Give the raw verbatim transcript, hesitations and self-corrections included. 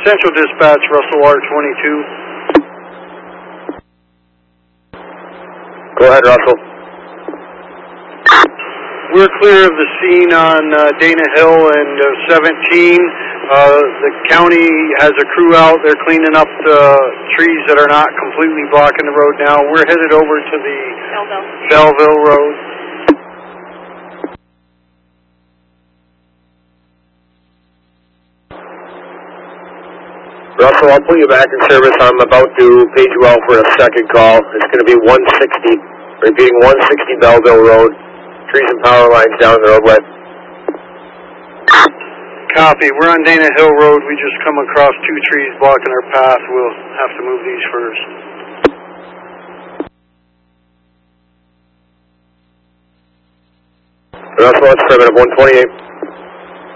Central Dispatch, Russell R twenty-two. Go ahead, Russell. We're clear of the scene on uh, Dana Hill and uh, seventeen. Uh, the county has a crew out. They're cleaning up the trees that are not completely blocking the road now. We're headed over to the Belleville, Belleville Road. Russell, I'll pull you back in service. I'm about to page you out for a second call. It's going to be one sixty, repeating one sixty Belleville Road. Trees and power lines down the roadway. Copy. We're on Dana Hill Road. We just come across two trees blocking our path. We'll have to move these first. Russell, it's primitive one twenty-eight.